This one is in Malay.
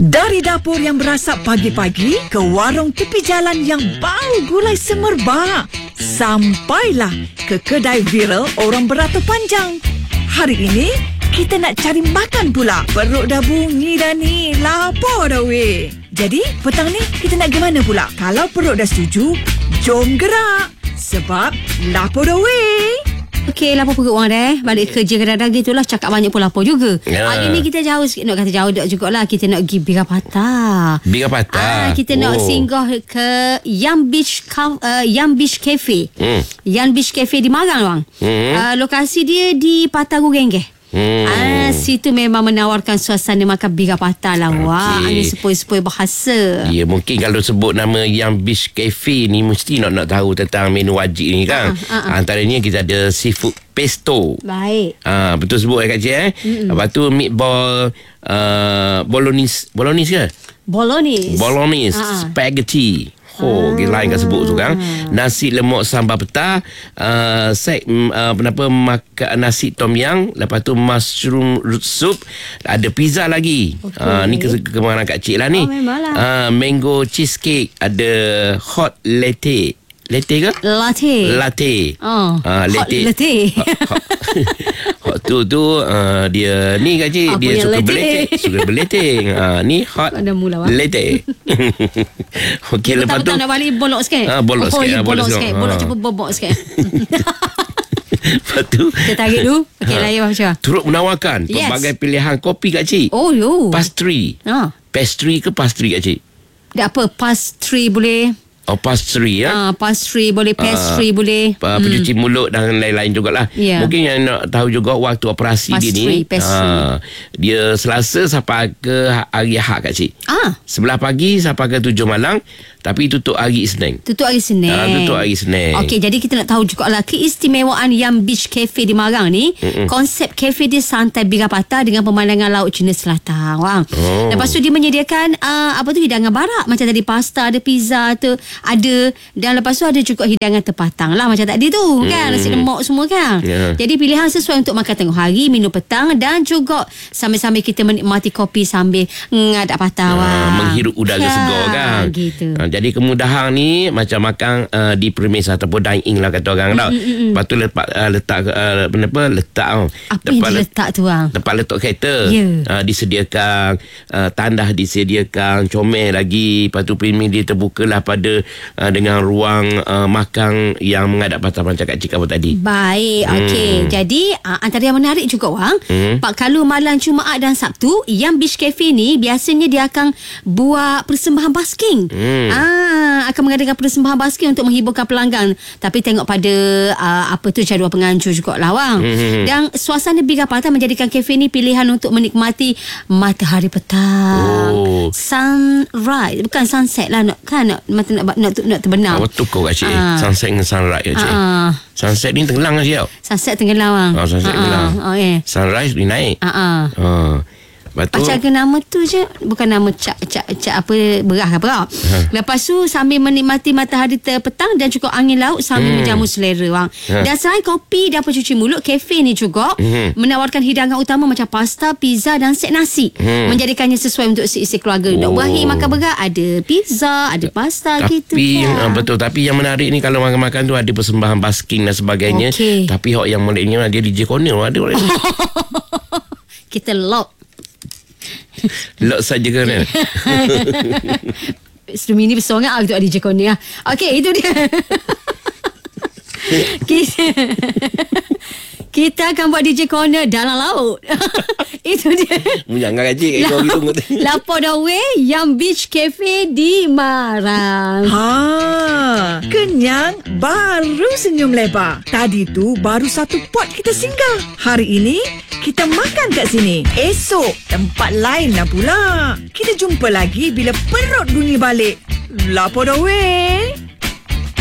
Dari dapur yang berasap pagi-pagi ke warung tepi jalan yang bau gulai semerbak, sampailah ke kedai viral orang beratur panjang. Hari ini kita nak cari makan pula. Perut dah bunyi dah ni, lapar dah weh. Jadi petang ni kita nak pergi mana pula? Kalau perut dah setuju, jom gerak. Sebab lapar dah weh. Okey, lapar perut orang dah. Balik kerja kadang-kadang gitulah, cakap banyak pun lapar juga. Ya. Hari ni kita jauh sikit. Nak kata jauh tak jugalah. Kita nak pergi Bira Patah. Bira Patah. Kita nak singgah ke Yam Beach Cafe. Yam Beach Cafe di Marang bang. Lokasi dia di Patah Gugenggeh. Situ memang menawarkan suasana makan Bira Patah lah. Wah, angin sepoi-sepoi bahasa. Ya, mungkin kalau sebut nama Yam Beach Cafe ni mesti nak tahu tentang menu wajib ni kan. Antaranya kita ada seafood pesto. Baik. Betul sebut Kak Cik Lepas tu meatball bolognese ke? Bolognese spaghetti. Lain kan sebut tu kan. Nasi lemak sambal petah, makan nasi tom yum, lepas tu mushroom root soup, ada pizza lagi. Ni kemarahan Kak Cik lah ni. Mango cheesecake, ada hot latte. Latte ke? Latte. Latte. Hot latte. Hot tu dia ni Kak Cik, dia suka beleting. Ni hot latte. Okey, lepas tu nak balik bolok sikit. Bolok sikit. Bolok cepat bobok sikit. Lepas tu kita tarik dulu. Okey, layan macam turut menawarkan pelbagai pilihan kopi Kak Cik. Pastry. Pastry ke pastry Kak Cik? Dia apa? Pastry boleh. Pastry ya. Pastry boleh, pastry boleh. Pencuci mulut dan lain-lain jugalah. Mungkin yang nak tahu juga waktu operasi pastry, dia ni. Dia Selasa sampai ke hari Ahad Kak Cik. 11 pagi sampai ke 7 malam. Tapi tutup hari Isnin. Tutup hari Isnin. Okey, jadi kita nak tahu jugalah keistimewaan Yam Beach Cafe di Marang ni. Konsep kafe dia santai Bira Patah dengan pemandangan laut Cina Selatan. Lepas tu dia menyediakan hidangan barat. Macam tadi pasta, ada pizza tu ada. Dan lepas tu ada juga hidangan terpatang lah macam tadi tu kan. Nasi lemak semua kan. Jadi pilihan sesuai untuk makan tengah hari, minum petang, dan juga sambil-sambil kita menikmati kopi sambil ngadak patah. Menghirup udara segar kan. Gitu. Jadi kemudahan ni macam makan di premis ataupun dine-in lah kata orang tau. Lepas tu letak apa yang diletak tu bang? Tempat letak kereta. Disediakan tandah, disediakan comel lagi. Lepas tu premis dia terbuka lah pada dengan ruang makan yang menghadap patah macam Kak Cik apa tadi. Baik, okey. Jadi antara yang menarik juga bang, kalau malam Jumaat dan Sabtu, Yam Beach Cafe ni biasanya dia akan buat persembahan basking. Akan mengadakan persembahan basking untuk menghiburkan pelanggan. Tapi tengok pada jadual penganjur jugalah bang. Dan suasana Bira Patah menjadikan kafe ni pilihan untuk menikmati matahari petang. Sunrise, bukan sunset lah, nak terbenam. Betul kau Kak Cik. Sunset dengan sunrise Kak Cik. Sunset ni tenggelam Kak Cik. Sunset tenggelam bang. Sunset tenggelam. Sunrise ni naik. Macam ke nama tu je, bukan nama cak apa, berah ke apa. Lepas tu sambil menikmati matahari petang dan juga angin laut sambil menjamu selera bang. Dan selain kopi dan pencuci mulut, kafe ni juga menawarkan hidangan utama macam pasta, pizza dan set nasi. Menjadikannya sesuai untuk isi keluarga. Dok Wahid makan berat, ada pizza, ada pasta gitu kan. Betul. Tapi yang menarik ni kalau makan-makan tu ada persembahan basking dan sebagainya. Tapi yang menariknya dia DJ corner ada. Kita lock saja kan. Sebelum ini bersorangan untuk DJ Corner. Okey, itu dia. Kita akan buat DJ Corner dalam laut. Itu dia. Jangan Kak Cik. Lapor dah weh, Yam Beach Cafe di Marang. Kenyang, baru senyum lebar. Tadi tu baru satu pot kita singgah. Hari ini kita makan kat sini. Esok tempat lain lah pula. Kita jumpa lagi bila perut bunyi balik. Lapor dah weh.